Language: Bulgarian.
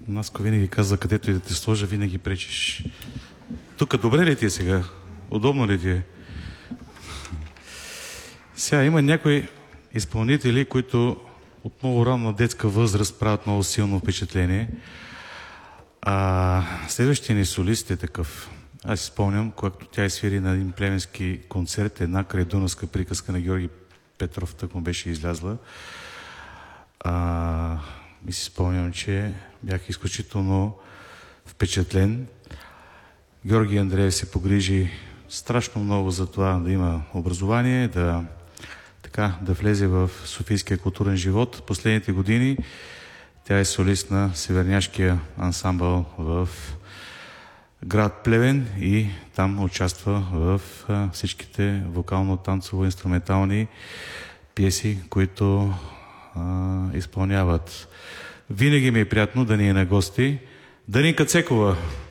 Наско винаги казва, където и да те сложа, винаги пречиш. Тук добре ли ти е сега? Удобно ли ти е? Сега има някои изпълнители, които от много ранна детска възраст правят много силно впечатление. Следващия ни солист е такъв. Аз си спомням, когато тя изсвири на един племенски концерт, една крайдунавска приказка на Георги Петров, тък му беше излязла. И си спомням, че бях изключително впечатлен. Георги Андреев се погрижи страшно много за това да има образование, да влезе в софийския културен живот. Последните години тя е солист на Северняшкия ансамбъл в град Плевен и там участва в всичките вокално-танцово-инструментални пиеси, които изпълняват. Винаги ми е приятно да ни е на гости Даринка Цекова.